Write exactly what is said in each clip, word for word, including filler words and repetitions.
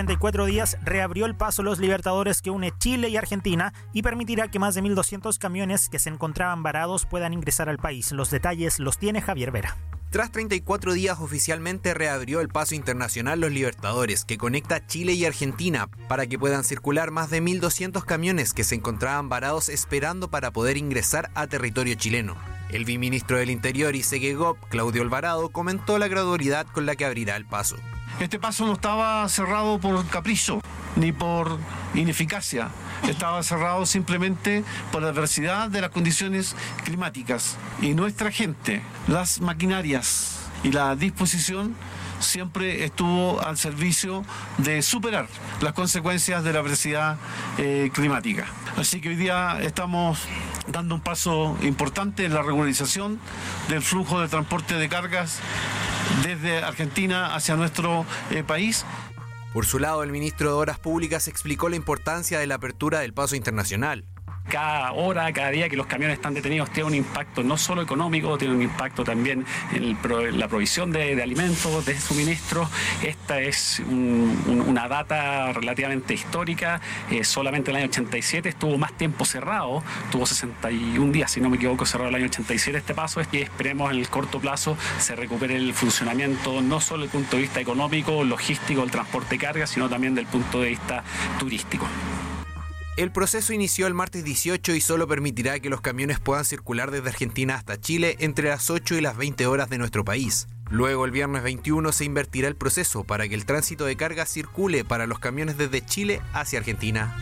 treinta y cuatro días reabrió el paso Los Libertadores que une Chile y Argentina y permitirá que más de mil doscientos camiones que se encontraban varados puedan ingresar al país. Los detalles los tiene Javier Vera. Tras treinta y cuatro días oficialmente reabrió el paso internacional Los Libertadores, que conecta Chile y Argentina, para que puedan circular más de mil doscientos camiones que se encontraban varados esperando para poder ingresar a territorio chileno. El viceministro del Interior y Segegop, Claudio Alvarado, comentó la gradualidad con la que abrirá el paso. Este paso no estaba cerrado por capricho ni por ineficacia, estaba cerrado simplemente por la adversidad de las condiciones climáticas. Y nuestra gente, las maquinarias y la disposición siempre estuvo al servicio de superar las consecuencias de la adversidad eh, climática. Así que hoy día estamos dando un paso importante en la regularización del flujo de transporte de cargas desde Argentina hacia nuestro eh, país. Por su lado, el ministro de Obras Públicas explicó la importancia de la apertura del paso internacional. Cada hora, cada día que los camiones están detenidos tiene un impacto no solo económico, tiene un impacto también en, el, en la provisión de, de alimentos, de suministros. Esta es un, un, una data relativamente histórica. Eh, solamente el año ochenta y siete estuvo más tiempo cerrado, tuvo sesenta y un días, si no me equivoco, cerrado el año ochenta y siete este paso, y esperemos en el corto plazo se recupere el funcionamiento no solo desde el punto de vista económico, logístico, el transporte de carga, sino también desde el punto de vista turístico. El proceso inició el martes dieciocho y solo permitirá que los camiones puedan circular desde Argentina hasta Chile entre las ocho y las veinte horas de nuestro país. Luego, el viernes veintiuno, se invertirá el proceso para que el tránsito de carga circule para los camiones desde Chile hacia Argentina.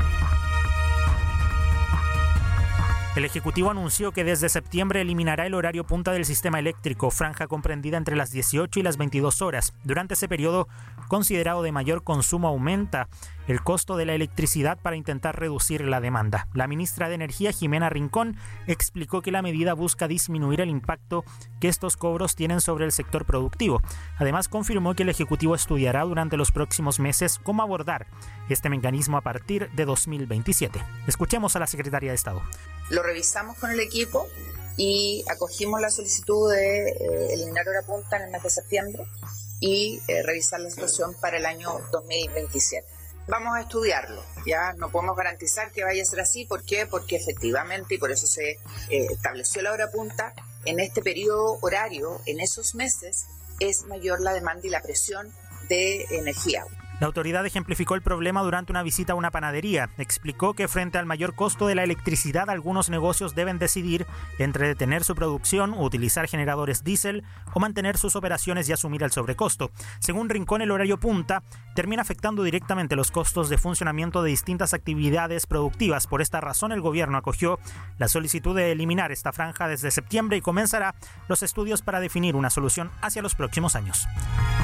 El Ejecutivo anunció que desde septiembre eliminará el horario punta del sistema eléctrico, franja comprendida entre las dieciocho y las veintidós horas. Durante ese periodo, considerado de mayor consumo, aumenta el costo de la electricidad para intentar reducir la demanda. La ministra de Energía, Jimena Rincón, explicó que la medida busca disminuir el impacto que estos cobros tienen sobre el sector productivo. Además, confirmó que el Ejecutivo estudiará durante los próximos meses cómo abordar este mecanismo a partir de dos mil veintisiete. Escuchemos a la secretaria de Estado. Lo revisamos con el equipo y acogimos la solicitud de eh, eliminar hora punta en el mes de septiembre y eh, revisar la situación para el año dos mil veintisiete. Vamos a estudiarlo, ya no podemos garantizar que vaya a ser así. ¿Por qué? Porque efectivamente, y por eso se eh, estableció la hora punta, en este periodo horario, en esos meses, es mayor la demanda y la presión de energía. La autoridad ejemplificó el problema durante una visita a una panadería. Explicó que frente al mayor costo de la electricidad, algunos negocios deben decidir entre detener su producción, utilizar generadores diésel o mantener sus operaciones y asumir el sobrecosto. Según Rincón, el horario punta termina afectando directamente los costos de funcionamiento de distintas actividades productivas. Por esta razón, el gobierno acogió la solicitud de eliminar esta franja desde septiembre y comenzará los estudios para definir una solución hacia los próximos años.